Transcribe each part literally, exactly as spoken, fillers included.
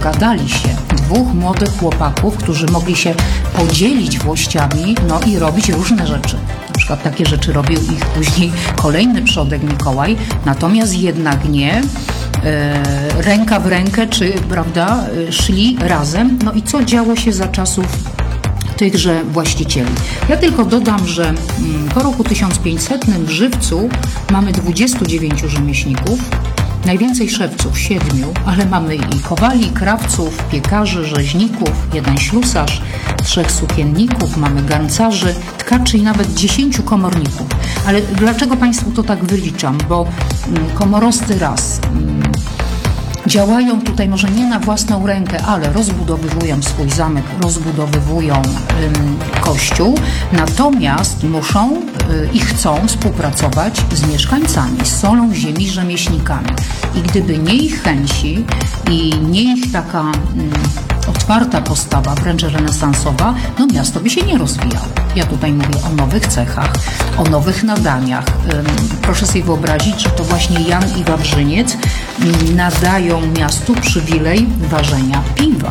dogadali się. Dwóch młodych chłopaków, którzy mogli się podzielić włościami, no i robić różne rzeczy. Na przykład takie rzeczy robił ich później kolejny przodek Mikołaj, natomiast jednak nie. E, ręka w rękę, czy prawda, szli razem. No i co działo się za czasów tychże właścicieli? Ja tylko dodam, że po roku tysiąc pięćsetnym w Żywcu mamy dwudziestu dziewięciu rzemieślników, najwięcej szewców, siedmiu, ale mamy i kowali, krawców, piekarzy, rzeźników, jeden ślusarz, trzech sukienników, mamy garncarzy, tkaczy i nawet dziesięciu komorników. Ale dlaczego Państwu to tak wyliczam? Bo komoroscy raz działają tutaj może nie na własną rękę, ale rozbudowywują swój zamek, rozbudowywują ym, kościół, natomiast muszą y, i chcą współpracować z mieszkańcami, z solą ziemi, rzemieślnikami. I gdyby nie ich chęci i nie ich taka ym, otwarta postawa, wręcz renesansowa, no miasto by się nie rozwijało. Ja tutaj mówię o nowych cechach, o nowych nadaniach. Proszę sobie wyobrazić, że to właśnie Jan i Wawrzyniec nadają miastu przywilej ważenia piwa.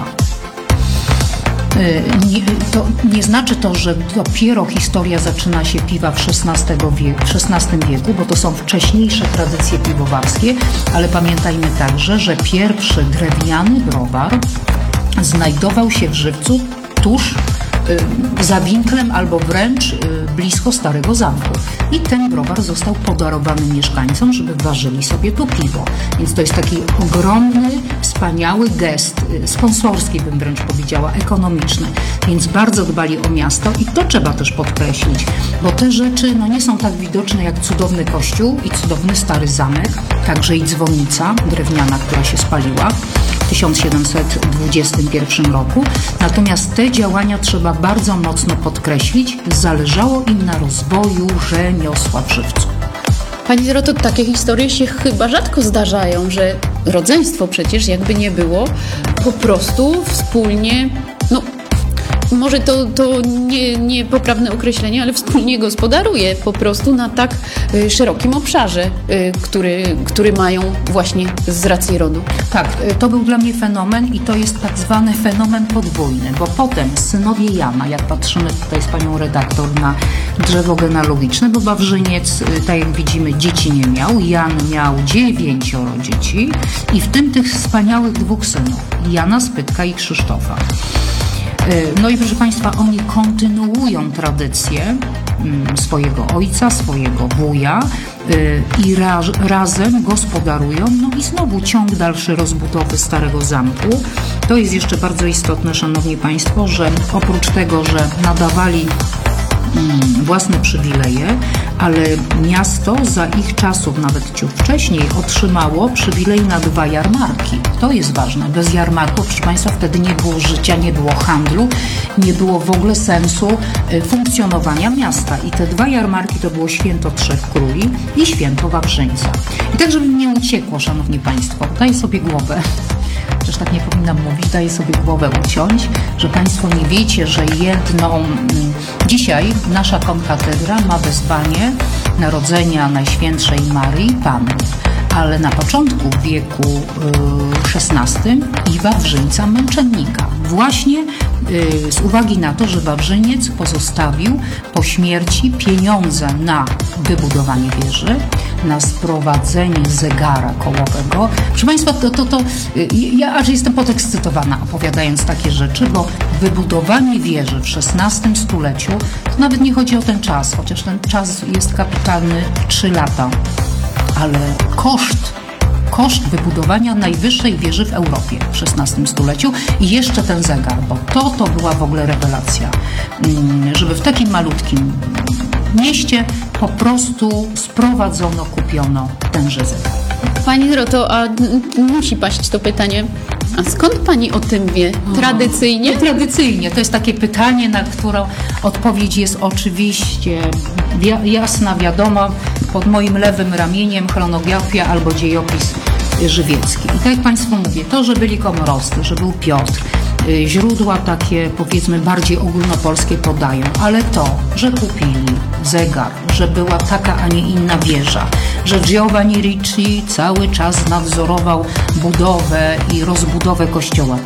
Nie, to nie znaczy to, że dopiero historia zaczyna się piwa w szesnastym wieku, bo to są wcześniejsze tradycje piwowarskie, ale pamiętajmy także, że pierwszy drewniany browar znajdował się w Żywcu tuż y, za winklem albo wręcz y, blisko Starego Zamku. I ten browar został podarowany mieszkańcom, żeby ważyli sobie tu piwo. Więc to jest taki ogromny, wspaniały gest, y, sponsorski bym wręcz powiedziała, ekonomiczny. Więc bardzo dbali o miasto i to trzeba też podkreślić, bo te rzeczy no, nie są tak widoczne jak cudowny kościół i cudowny Stary Zamek, także i dzwonnica drewniana, która się spaliła w tysiąc siedemset dwudziestym pierwszym roku. Natomiast te działania trzeba bardzo mocno podkreślić. Zależało im na rozwoju rzemiosła w Żywcu. Pani Doroto, takie historie się chyba rzadko zdarzają, że rodzeństwo przecież jakby nie było, po prostu wspólnie, no może to, to nie, nie poprawne określenie, ale wspólnie gospodaruje po prostu na tak y, szerokim obszarze, y, który, który mają właśnie z racji rodu. Tak, to był dla mnie fenomen i to jest tak zwany fenomen podwójny, bo potem synowie Jana, jak patrzymy tutaj z panią redaktor na drzewo genealogiczne, bo Wawrzyniec, tak jak widzimy, dzieci nie miał, Jan miał dziewięcioro dzieci i w tym tych wspaniałych dwóch synów, Jana Spytka i Krzysztofa. No i proszę Państwa, oni kontynuują tradycję swojego ojca, swojego wuja i ra- razem gospodarują, no i znowu ciąg dalszy rozbudowy Starego Zamku. To jest jeszcze bardzo istotne, Szanowni Państwo, że oprócz tego, że nadawali własne przywileje, ale miasto za ich czasów, nawet ciut wcześniej, otrzymało przywilej na dwa jarmarki. To jest ważne. Bez jarmarku, proszę Państwa, wtedy nie było życia, nie było handlu, nie było w ogóle sensu funkcjonowania miasta. I te dwa jarmarki to było święto Trzech Króli i święto Wawrzyńca. I tak, żeby mi nie uciekło, Szanowni Państwo, daj sobie głowę. Też tak nie powinnam mówić, daję sobie głowę uciąć, że Państwo nie wiecie, że jedną... Dzisiaj nasza konkatedra ma wezwanie narodzenia Najświętszej Maryi Panny, ale na początku wieku szesnastym i Wawrzyńca Męczennika. Właśnie y, z uwagi na to, że Wawrzyniec pozostawił po śmierci pieniądze na wybudowanie wieży, na sprowadzenie zegara kołowego. Proszę Państwa, to, to, to y, ja aż jestem podekscytowana opowiadając takie rzeczy, bo wybudowanie wieży w szesnastym stuleciu, to nawet nie chodzi o ten czas, chociaż ten czas jest kapitalny, trzy lata, ale koszt Koszt wybudowania najwyższej wieży w Europie w szesnastym stuleciu i jeszcze ten zegar, bo to to była w ogóle rewelacja, żeby w takim malutkim mieście po prostu sprowadzono, kupiono tenże zegar. Pani Doroto, a musi paść to pytanie, a skąd Pani o tym wie? Tradycyjnie? O, tradycyjnie. To jest takie pytanie, na które odpowiedź jest oczywiście wi- jasna, wiadoma. Pod moim lewym ramieniem chronografia albo dziejopis żywiecki. I tak jak Państwu mówię, to, że byli komorowscy, że był Piotr, źródła takie powiedzmy bardziej ogólnopolskie podają, ale to, że kupili zegar, że była taka, a nie inna wieża, że Giovanni Ricci cały czas nadzorował budowę i rozbudowę kościoła.